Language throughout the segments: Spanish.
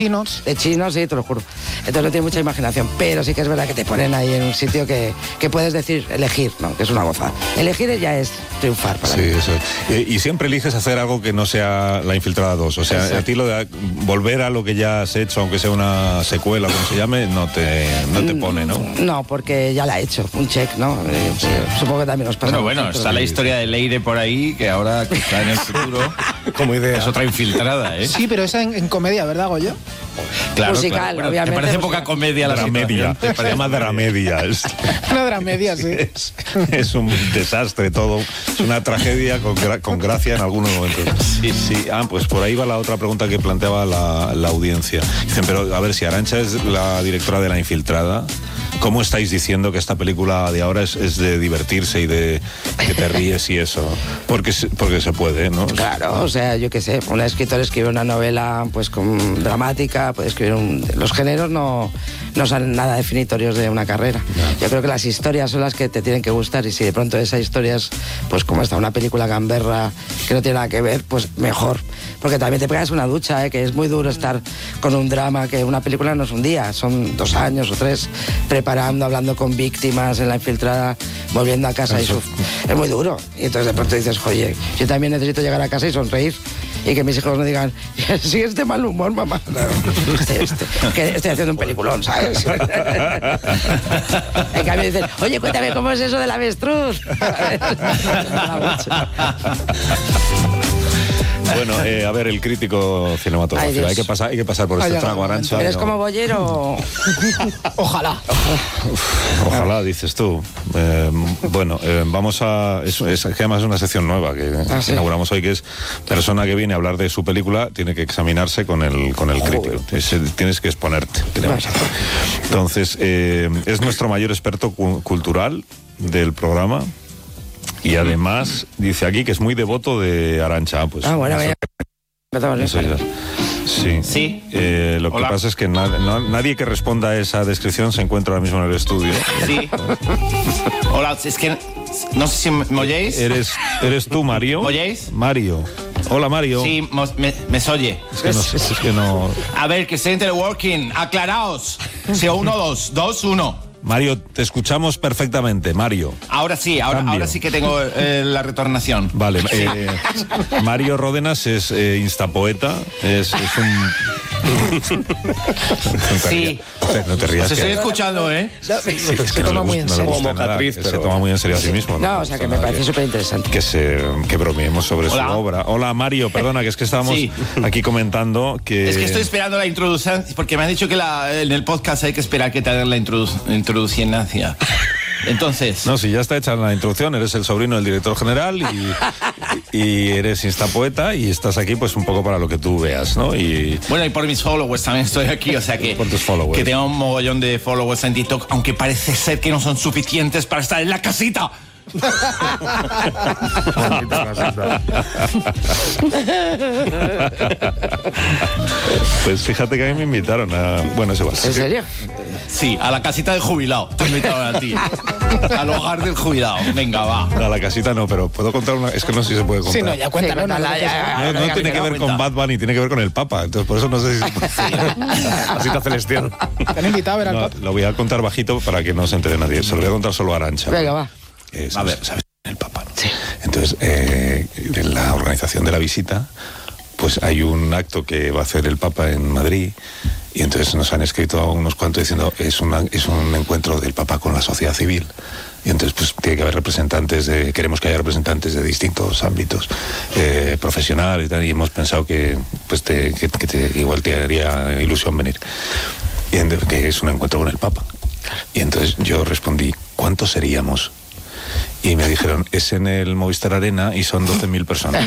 De chinos, sí, te lo juro. Entonces no tiene mucha imaginación, pero sí que es verdad que te ponen ahí en un sitio que puedes decir, elegir, ¿no? Que es una gozada. Elegir ya es triunfar para mí. Sí, eso. Y siempre eliges hacer algo que no sea La Infiltrada 2. O sea, exacto. A ti lo de volver a lo que ya has hecho, aunque sea una secuela, como se llame, no te pone, ¿no? No, porque ya la he hecho, un check, ¿no? Sí. Supongo que también nos pasa. Bueno, está la historia de Leire por ahí, que ahora quizá en el futuro como idea. Es otra infiltrada, ¿eh? Sí, pero esa en comedia, ¿verdad, Goyo? Claro, musical, claro. Bueno, obviamente. ¿te parece poca comedia la dramedia? Te parece más dramedia. Una dramedia, sí. Es un desastre todo. Es una tragedia con gracia en algunos momentos. Sí, sí. Pues por ahí va la otra pregunta que planteaba la audiencia. Dicen, pero a ver, si Arantxa es la directora de La Infiltrada, ¿cómo estáis diciendo que esta película de ahora es de divertirse y de que te ríes y eso? Porque se puede, ¿no? Claro, o sea, yo qué sé, un escritor escribe una novela pues con dramática, puede escribir los géneros no son nada definitorios de una carrera. No. Yo creo que las historias son las que te tienen que gustar, y si de pronto esa historia es pues como esta, una película gamberra que no tiene nada que ver, pues mejor. Porque también te pegas una ducha, que es muy duro estar con un drama, que una película no es un día, son 2 años o 3 preparando, hablando con víctimas en La Infiltrada, volviendo a casa, y es muy duro. Y entonces de pronto dices, oye, yo también necesito llegar a casa y sonreír, y que mis hijos no digan, sigues de mal humor, mamá. No, que estoy haciendo un peliculón, ¿sabes? En cambio dicen, oye, cuéntame cómo es eso del avestruz. Bueno, a ver, el crítico cinematográfico. Hay que pasar por este trago, Arantxa. ¿Eres como bollero? Ojalá. Ojalá, dices tú. Bueno, vamos a... Es que además es una sección nueva que inauguramos hoy, que es persona que viene a hablar de su película, tiene que examinarse con el crítico. Tienes que exponerte. Entonces, es nuestro mayor experto cultural del programa. Y además dice aquí que es muy devoto de Arantxa. Pues, bueno, sí. Lo que pasa es que nadie que responda a esa descripción se encuentra ahora mismo en el estudio. Sí. Hola, es que no sé si me oyéis. ¿Eres tú, Mario? ¿Me oyéis? Mario. Hola, Mario. Sí, me oye. Es que no. A ver, que esté working. Aclaraos. Sí, 1, 2, 2, 1. Mario, te escuchamos perfectamente, Mario. Ahora sí que tengo la retornación. Vale, Mario Ródenas es instapoeta, es un... Sí. No te rías. Os estoy escuchando, ¿eh? Se toma muy en serio. Se toma muy en serio a sí mismo. No, o sea, que me parece súper interesante. Que bromeemos sobre su obra. Hola, Mario, perdona, que es que estábamos aquí comentando que... Es que estoy esperando la introducción, porque me han dicho que en el podcast hay que esperar que te hagan la introducción. Entonces... No, si ya está hecha la introducción, eres el sobrino del director general y eres instapoeta y estás aquí pues un poco para lo que tú veas, ¿no? Bueno, y por mis followers también estoy aquí, o sea que... Por tus followers. Que tengo un mogollón de followers en TikTok, aunque parece ser que no son suficientes para estar en la casita. Pues fíjate que a mí me invitaron a... Bueno, eso va. ¿En serio? Sí, a la casita del jubilado. Te invitaron a ti. Al hogar del jubilado. Venga, va. A la casita no, pero puedo contar una... Es que no sé si se puede contar. Sí, no, ya cuéntalo. No tiene que ver con Bad Bunny, tiene que ver con el Papa. Entonces por eso no sé si se puede. Casita celestial. ¿Te han invitado a ver al Papa? Lo voy a contar bajito para que no se entere nadie. Se lo voy a contar solo a Arantxa. Venga, va. A ver, ¿sabes? El Papa, ¿no? Sí. Entonces, en la organización de la visita, pues hay un acto que va a hacer el Papa en Madrid, y entonces nos han escrito a unos cuantos diciendo es un encuentro del Papa con la sociedad civil, y entonces pues tiene que haber queremos que haya representantes de distintos ámbitos profesionales y tal, y hemos pensado que pues igual te haría ilusión venir, y que es un encuentro con el Papa. Y entonces yo respondí, ¿cuántos seríamos? Y me dijeron, es en el Movistar Arena y son 12.000 personas.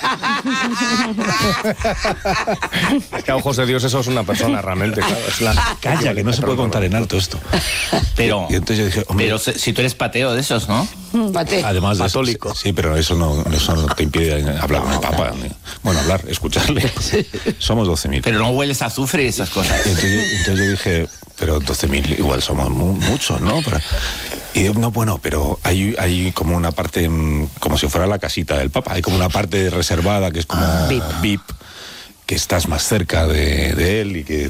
Es que a ojos de Dios eso es una persona realmente. Claro, Calla, que no se puede contar en alto esto. Pero, y entonces yo dije, hombre, pero si tú eres pateo de esos, ¿no? Pate. Además de católico. Eso, sí, pero eso no te impide hablar con el Papa. Bueno, escucharle. Somos 12.000. Pero no hueles a azufre y esas cosas. Entonces yo dije, pero 12.000 igual somos muchos, ¿no? Y no, bueno, pero hay como una parte, como si fuera la casita del Papa, hay como una parte reservada que es como VIP, que estás más cerca de él y que